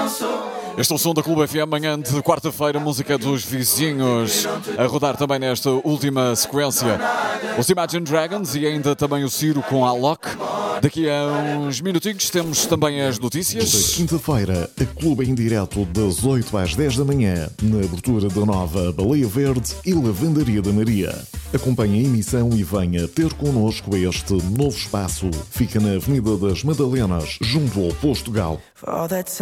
Este é o som da Clube FM, manhã de quarta-feira, música dos vizinhos, a rodar também nesta última sequência. Os Imagine Dragons e ainda também o Ciro com a Alok. Daqui a uns minutinhos temos também as notícias. Da quinta-feira, a Clube em direto das 8 às 10 da manhã, na abertura da nova Baleia Verde e Lavandaria da Maria. Acompanhe a emissão e venha ter connosco este novo espaço. Fica na Avenida das Madalenas, junto ao Posto Gal.